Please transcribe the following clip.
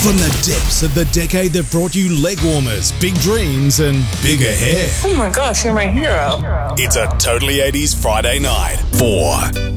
From the depths of the decade that brought you leg warmers, big dreams, and bigger hair. Oh my gosh, you're my hero. It's a Totally 80s Friday night. 4.